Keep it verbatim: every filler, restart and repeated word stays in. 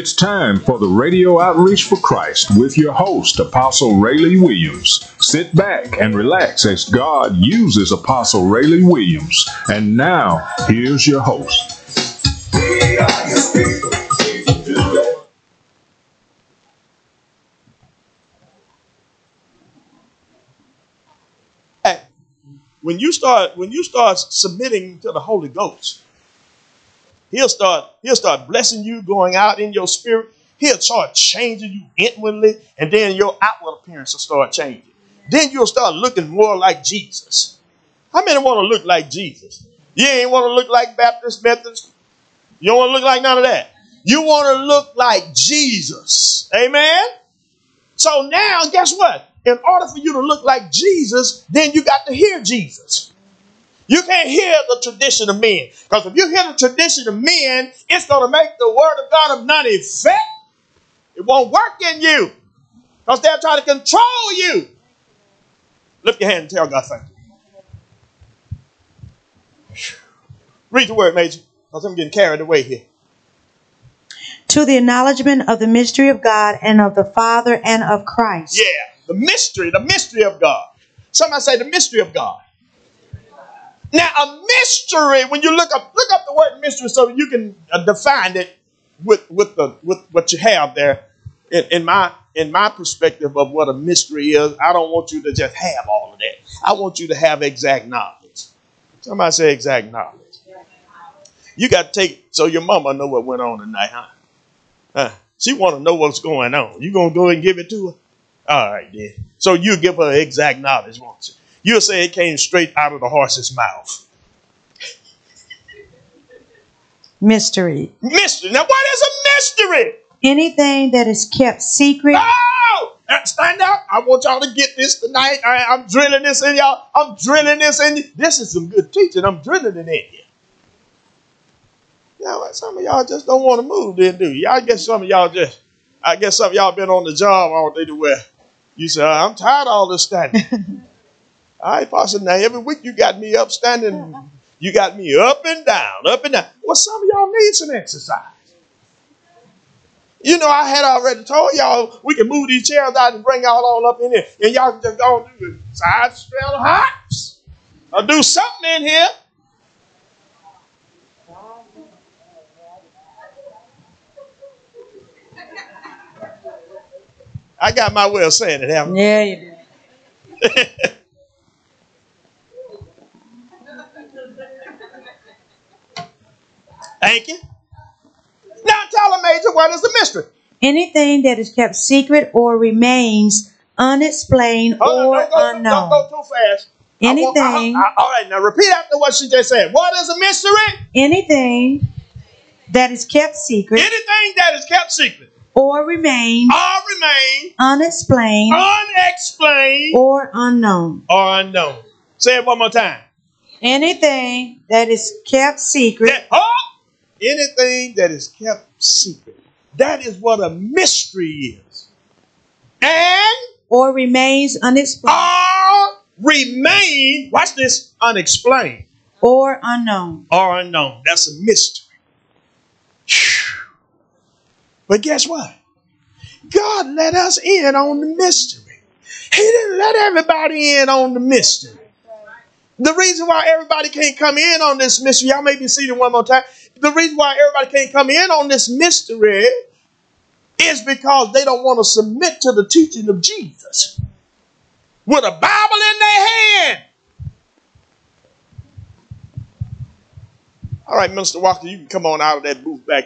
It's time for the Radio Outreach for Christ with your host, Apostle Rayleigh Williams. Sit back and relax as God uses Apostle Rayleigh Williams. And now, here's your host. Hey, when you start when you start submitting to the Holy Ghost, He'll start, he'll start blessing you, going out in your spirit. He'll start changing you inwardly, and then your outward appearance will start changing. Then you'll start looking more like Jesus. How many want to look like Jesus? You ain't want to look like Baptist, Methodist. You don't want to look like none of that. You want to look like Jesus. Amen? So now, guess what? In order for you to look like Jesus, then you got to hear Jesus. You can't hear the tradition of men. Because if you hear the tradition of men, it's going to make the word of God of none effect. It won't work in you. Because they're trying to control you. Lift your hand and tell God thank you. Read the word, Major. Because I'm getting carried away here. To the acknowledgement of the mystery of God and of the Father and of Christ. Yeah, the mystery, the mystery of God. Somebody say the mystery of God. Now, a mystery, when you look up, look up the word mystery so you can uh, define it with, with, the, with what you have there. In, in, my, in my perspective of what a mystery is, I don't want you to just have all of that. I want you to have exact knowledge. Somebody say exact knowledge. You got to take, so your mama know what went on tonight, huh? huh? She want to know what's going on. You going to go and give it to her? All right, then. So you give her exact knowledge, won't you? You'll say it came straight out of the horse's mouth. Mystery. Mystery. Now, what is a mystery? Anything that is kept secret. Oh! Stand up. I want y'all to get this tonight. I, I'm drilling this in y'all. I'm drilling this in you. This is some good teaching. I'm drilling it in you. Yeah, some of y'all just don't want to move then, do you? I guess some of y'all just, I guess some of y'all been on the job all day to where you say, I'm tired of all this standing. All right, Pastor, now every week you got me up standing. You got me up and down, up and down. Well, some of y'all need some exercise. You know, I had already told y'all we can move these chairs out and bring y'all all up in here. And y'all can just go and do the side spell hops. Or do something in here. I got my way of saying it, haven't I? Yeah, you did. Thank you. Now tell them, Major, what is the mystery? Anything that is kept secret or remains unexplained Hold or on, don't go, unknown. Don't go too fast. Anything. I want, I, I, all right, now repeat after what she just said. What is a mystery? Anything that is kept secret. Anything that is kept secret. Or remains. Or remain. Unexplained. Unexplained. Or unknown. Or unknown. Say it one more time. Anything that is kept secret. That, oh, anything that is kept secret. That is what a mystery is. And. Or remains unexplained. Or remain. Watch this. Unexplained. Or unknown. Or unknown. That's a mystery. But guess what? God let us in on the mystery. He didn't let everybody in on the mystery. The reason why everybody can't come in on this mystery, y'all maybe see it one more time. The reason why everybody can't come in on this mystery is because they don't want to submit to the teaching of Jesus. With a Bible in their hand. All right, Minister Walker, you can come on out of that booth back